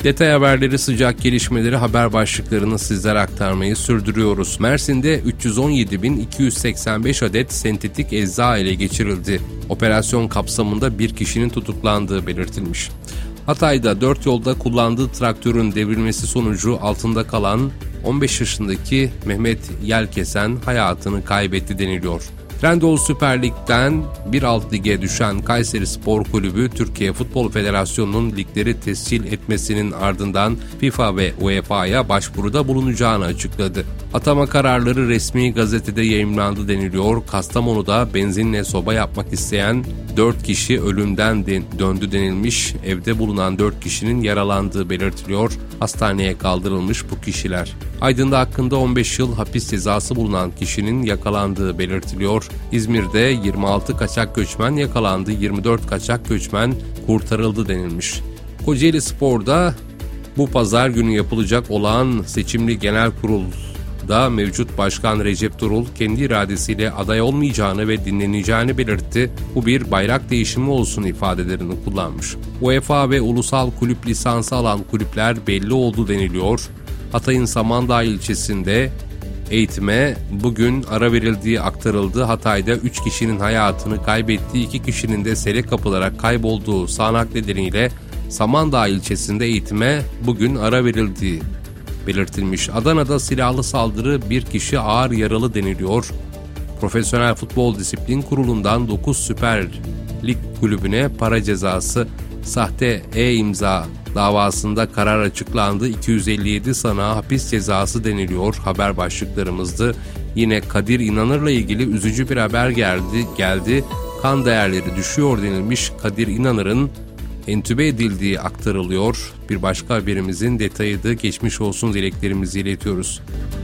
Detay haberleri, sıcak gelişmeleri, haber başlıklarını sizlere aktarmayı sürdürüyoruz. Mersin'de 317.285 adet sentetik ecza ele geçirildi. Operasyon kapsamında bir kişinin tutuklandığı belirtilmiş. Hatay'da 4 yolda kullandığı traktörün devrilmesi sonucu altında kalan 15 yaşındaki Mehmet Yelkesen hayatını kaybetti deniliyor. Trendyol Süper Lig'den bir alt lige düşen Kayseri Spor Kulübü, Türkiye Futbol Federasyonu'nun ligleri tescil etmesinin ardından FIFA ve UEFA'ya başvuruda bulunacağını açıkladı. Atama kararları resmi gazetede yayımlandı deniliyor. Kastamonu'da benzinle soba yapmak isteyen 4 kişi ölümden döndü denilmiş. Evde bulunan 4 kişinin yaralandığı belirtiliyor. Hastaneye kaldırılmış bu kişiler. Aydın'da hakkında 15 yıl hapis cezası bulunan kişinin yakalandığı belirtiliyor. İzmir'de 26 kaçak göçmen yakalandı, 24 kaçak göçmen kurtarıldı denilmiş. Kocaeli Spor'da bu pazar günü yapılacak olağan seçimli genel kurulda mevcut başkan Recep Turul kendi iradesiyle aday olmayacağını ve dinleneceğini belirtti. Bu bir bayrak değişimi olsun ifadelerini kullanmış. UEFA ve ulusal kulüp lisansı alan kulüpler belli oldu deniliyor. Hatay'ın Samandağ ilçesinde eğitime bugün ara verildiği aktarıldı. Hatay'da 3 kişinin hayatını kaybettiği, 2 kişinin de sele kapılarak kaybolduğu sağanak nedeniyle Samandağ ilçesinde eğitime bugün ara verildiği belirtilmiş. Adana'da silahlı saldırı, bir kişi ağır yaralı deniliyor. Profesyonel Futbol Disiplin Kurulu'ndan 9 Süper Lig kulübüne para cezası, sahte e-imza davasında karar açıklandı. 257 sanığa hapis cezası deniliyor haber başlıklarımızdı. Yine Kadir İnanır'la ilgili üzücü bir haber geldi. Kan değerleri düşüyor denilmiş. Kadir İnanır'ın entübe edildiği aktarılıyor. Bir başka haberimizin detayıydı. Geçmiş olsun dileklerimizi iletiyoruz.